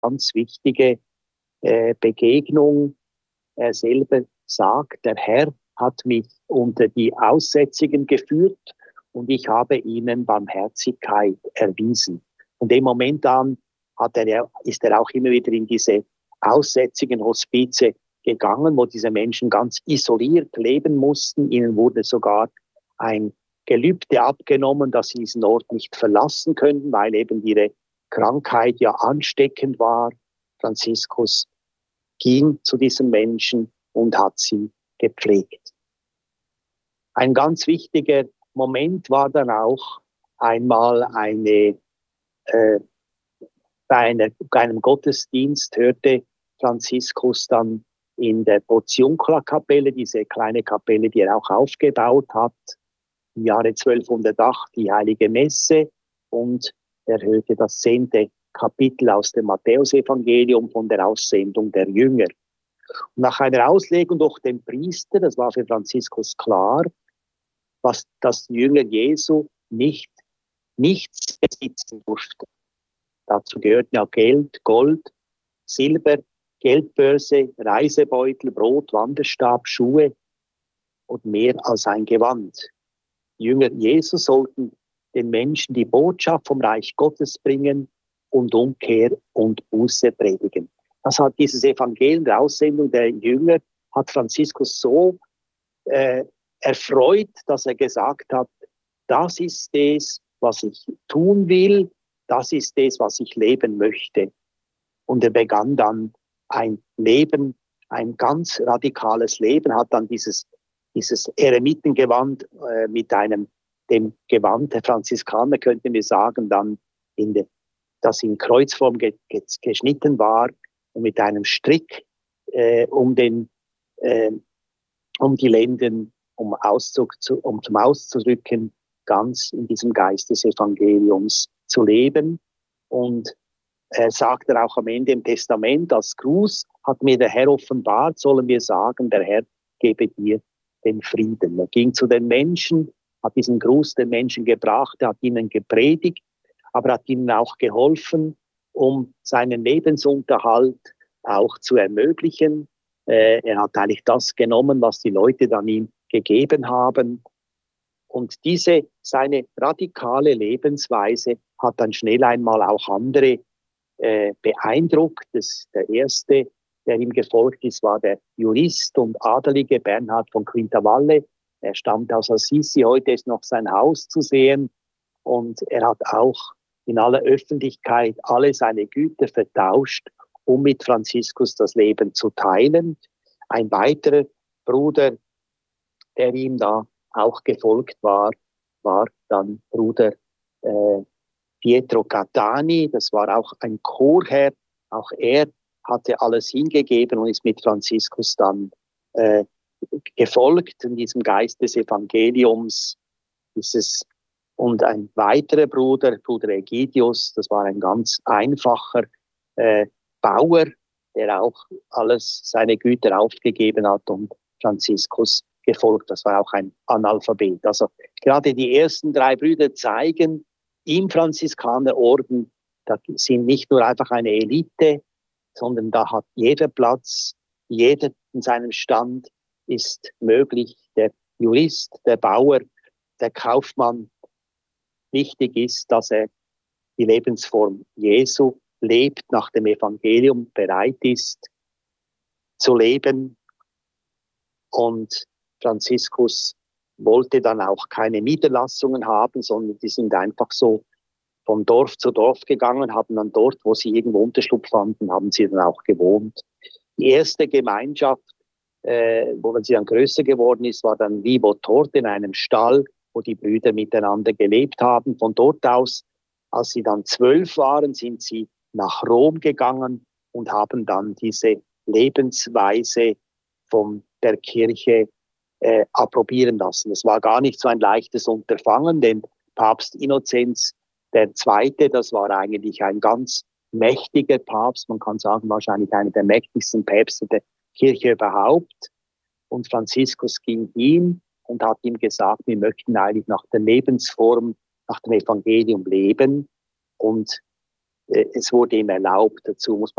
ganz wichtige Begegnung. Er selber sagt, der Herr hat mich unter die Aussätzigen geführt und ich habe ihnen Barmherzigkeit erwiesen. Von dem Moment an ist er auch immer wieder in diese aussätzigen Hospize gegangen, wo diese Menschen ganz isoliert leben mussten. Ihnen wurde sogar ein Gelübde abgenommen, dass sie diesen Ort nicht verlassen können, weil eben ihre Krankheit ja ansteckend war. Franziskus ging zu diesen Menschen und hat sie gepflegt. Ein ganz wichtiger Moment war dann auch einmal bei einem Gottesdienst hörte Franziskus dann in der Portiuncula-Kapelle, diese kleine Kapelle, die er auch aufgebaut hat, im Jahre 1208 die Heilige Messe, und er hörte das 10. Kapitel aus dem Matthäusevangelium von der Aussendung der Jünger. Und nach einer Auslegung durch den Priester, das war für Franziskus klar, dass die Jünger Jesu nichts besitzen durften. Dazu gehörten ja Geld, Gold, Silber, Geldbörse, Reisebeutel, Brot, Wanderstab, Schuhe und mehr als ein Gewand. Die Jünger Jesu sollten den Menschen die Botschaft vom Reich Gottes bringen und Umkehr und Buße predigen. Das hat dieses Evangelium der Aussendung der Jünger, hat Franziskus so erfreut, dass er gesagt hat, das ist es, was ich tun will, das ist es, was ich leben möchte. Und er begann dann ein Leben, ein ganz radikales Leben, hat dann dieses Eremitengewand mit dem Gewand der Franziskaner, könnten wir sagen, dann das in Kreuzform geschnitten war und mit einem Strick um die Lenden, um zum Auszudrücken, ganz in diesem Geist des Evangeliums zu leben. Und sagt er auch am Ende im Testament, als Gruß hat mir der Herr offenbart, sollen wir sagen, der Herr gebe dir den Frieden. Er ging zu den Menschen, hat diesen Gruß den Menschen gebracht, er hat ihnen gepredigt, aber hat ihnen auch geholfen, um seinen Lebensunterhalt auch zu ermöglichen. Er hat eigentlich das genommen, was die Leute dann ihm gegeben haben. Und seine radikale Lebensweise hat dann schnell einmal auch andere beeindruckt. Der erste, der ihm gefolgt ist, war der Jurist und Adelige Bernhard von Quintavalle. Er stammt aus Assisi, heute ist noch sein Haus zu sehen. Und er hat auch in aller Öffentlichkeit alle seine Güter vertauscht, um mit Franziskus das Leben zu teilen. Ein weiterer Bruder, der ihm da auch gefolgt war dann Bruder Pietro Catani. Das war auch ein Chorherr. Auch er hatte alles hingegeben und ist mit Franziskus dann gefolgt in diesem Geist des Evangeliums. Und ein weiterer Bruder Egidius, das war ein ganz einfacher Bauer, der auch alles seine Güter aufgegeben hat und Franziskus gefolgt. Das war auch ein Analphabet. Also gerade die ersten 3 Brüder zeigen, im Franziskanerorden, da sind nicht nur einfach eine Elite, sondern da hat jeder Platz, jeder in seinem Stand ist möglich. Der Jurist, der Bauer, der Kaufmann. Wichtig ist, dass er die Lebensform Jesu lebt, nach dem Evangelium bereit ist zu leben. Und Franziskus wollte dann auch keine Niederlassungen haben, sondern die sind einfach so von Dorf zu Dorf gegangen, haben dann dort, wo sie irgendwo Unterschlupf fanden, haben sie dann auch gewohnt. Die erste Gemeinschaft, wo sie dann größer geworden ist, war dann Vivo Tort in einem Stall, wo die Brüder miteinander gelebt haben. Von dort aus, als sie dann 12 waren, sind sie nach Rom gegangen und haben dann diese Lebensweise von der Kirche approbieren lassen. Es war gar nicht so ein leichtes Unterfangen, denn Papst Innozenz II., das war eigentlich ein ganz mächtiger Papst, man kann sagen wahrscheinlich einer der mächtigsten Päpste der Kirche überhaupt. Und Franziskus ging hin und hat ihm gesagt, wir möchten eigentlich nach der Lebensform, nach dem Evangelium leben. Und es wurde ihm erlaubt. Dazu muss